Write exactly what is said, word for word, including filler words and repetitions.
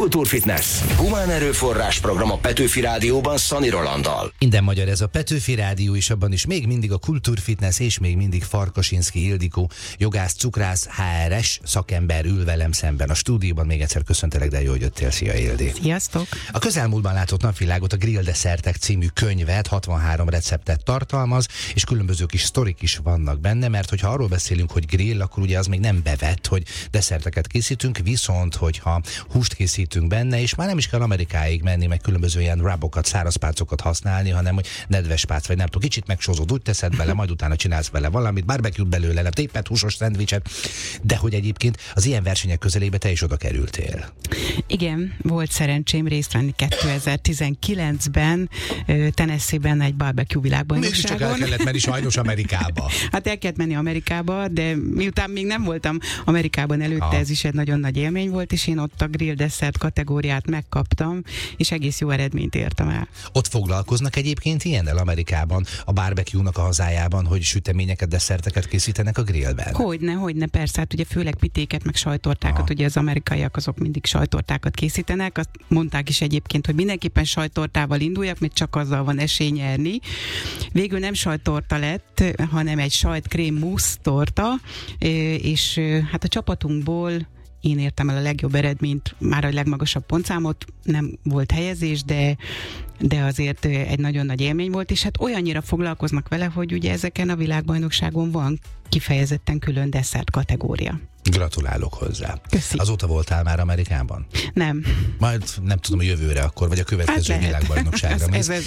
Kultúrfitness. Humán erőforrás program a Petőfi Rádióban Szani Rolanddal. Minden magyar ez a Petőfi Rádió, és abban is még mindig a Kultúrfitness, és még mindig Farkasinszky Ildikó, jogász, cukrász, há er es szakember ül velem szemben a stúdióban. Még egyszer köszöntelek, de jó, hogy jöttél. Szia, Ildi. Sziasztok! A közelmúltban látott napvilágot a Grill Desszertek című könyvet, hatvanhárom receptet tartalmaz, és különböző kis sztorik is vannak benne, mert hogyha arról beszélünk, hogy grill, akkor ugye az még nem bevett, hogy desszerteket készítünk, viszont hogyha húst készítünk benne, és már nem is kell Amerikáig menni, meg különböző ilyen rabokat, szárazpácokat használni, hanem hogy nedves pác, vagy nem tudom, kicsit megsózod, úgy teszed bele, majd utána csinálsz vele valamit, barbecue-t belőle, nem tépet, húsos szendvicset, de hogy egyébként az ilyen versenyek közelébe te is oda kerültél. Igen, volt szerencsém részt venni kétezer-tizenkilencben Tennessee-ben egy barbecue világbajnokságon. Mégis csak el kellett menni sajnos Amerikába. Hát el kellett menni Amerikába, de miután még nem voltam Amerikában előtte, ha. ez is egy nagyon nagy élmény volt, és én ott a grill desszert kategóriát megkaptam, és egész jó eredményt értem el. Ott foglalkoznak egyébként ilyennel Amerikában, a barbecue-nak a hazájában, hogy süteményeket, desszerteket készítenek a grillben? Hogyne, hogyne, persze, hát ugye főleg pitéket, meg sajtortákat, Aha. ugye az amerikaiak azok mindig sajtortákat készítenek, azt mondták is egyébként, hogy mindenképpen sajtortával induljak, mert csak azzal van esély nyerni. Végül nem sajtorta lett, hanem egy sajtkrém mousse torta, és hát a csapatunkból én értem el a legjobb eredményt, már a legmagasabb pontszámot, nem volt helyezés, de, de azért egy nagyon nagy élmény volt, és hát olyannyira foglalkoznak vele, hogy ugye ezeken a világbajnokságon van kifejezetten külön desszert kategória. Gratulálok hozzá. Köszi. Azóta voltál már Amerikában? Nem. Majd nem tudom, a jövőre akkor, vagy a következő hát világbajnokságra. ez, ez,